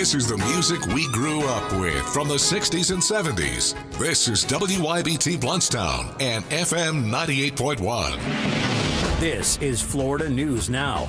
This is the music we grew up with from the 60s and 70s. This is WYBT Bluntstown and FM 98.1. This is Florida News Now.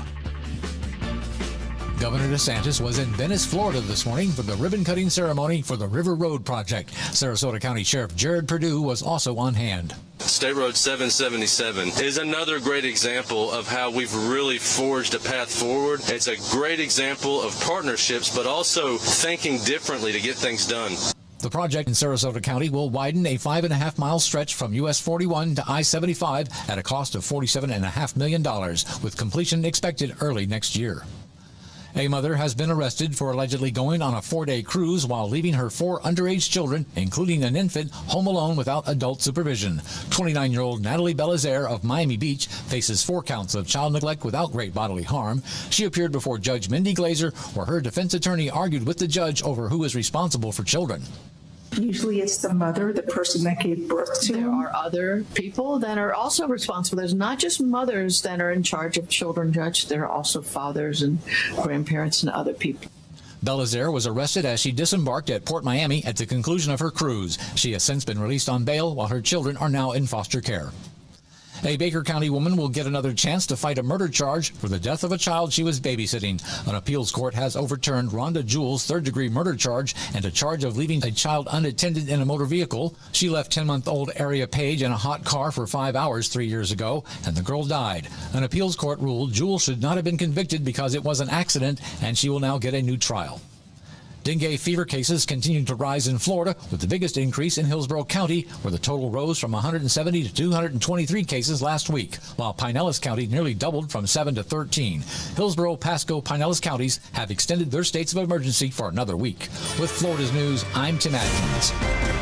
Governor DeSantis was in Venice, Florida this morning for the ribbon-cutting ceremony for the River Road project. Sarasota County Sheriff Jared Perdue was also on hand. State Road 777 is another great example of how we've really forged a path forward. It's a great example of partnerships, but also thinking differently to get things done. The project in Sarasota County will widen a 5.5-mile stretch from US 41 to I-75 at a cost of $47.5 million, with completion expected early next year. A mother has been arrested for allegedly going on a 4-day cruise while leaving her 4 underage children, including an infant, home alone without adult supervision. 29-year-old Natalie Belizaire of Miami Beach faces 4 counts of child neglect without great bodily harm. She appeared before Judge Mindy Glazer, where her defense attorney argued with the judge over who is responsible for children. Usually it's the mother, the person that gave birth to them. There are other people that are also responsible. There's not just mothers that are in charge of children, Judge. There are also fathers and grandparents and other people. Belizaire was arrested as she disembarked at Port Miami at the conclusion of her cruise. She has since been released on bail while her children are now in foster care. A Baker County woman will get another chance to fight a murder charge for the death of a child she was babysitting. An appeals court has overturned Rhonda Jewell's third-degree murder charge and a charge of leaving a child unattended in a motor vehicle. She left 10-month-old Aria Page in a hot car for 5 hours 3 years ago, and the girl died. An appeals court ruled Jewell should not have been convicted because it was an accident, and she will now get a new trial. Dengue fever cases continue to rise in Florida, with the biggest increase in Hillsborough County, where the total rose from 170 to 223 cases last week, while Pinellas County nearly doubled from 7 to 13. Hillsborough, Pasco, Pinellas counties have extended their states of emergency for another week. With Florida's News, I'm Tim Atkins.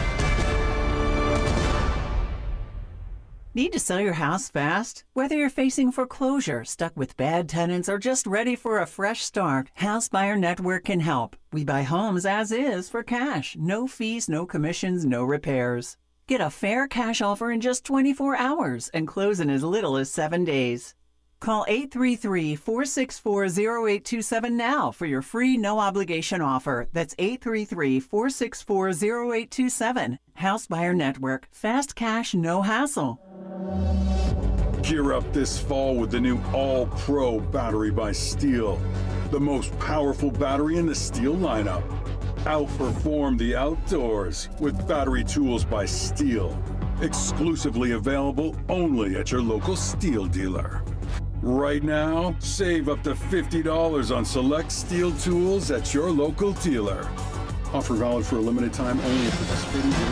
Need to sell your house fast? Whether you're facing foreclosure, stuck with bad tenants, or just ready for a fresh start, House Buyer Network can help. We buy homes as is for cash. No fees, no commissions, no repairs. Get a fair cash offer in just 24 hours and close in as little as 7 days. Call 833-464-0827 now for your free no-obligation offer. That's 833-464-0827. House Buyer Network. Fast cash, no hassle. Gear up this fall with the new All-Pro battery by Steel. The most powerful battery in the Steel lineup. Outperform the outdoors with battery tools by Steel. Exclusively available only at your local Steel dealer. Right now, save up to $50 on select Steel tools at your local dealer. Offer valid for a limited time only at participating dealers.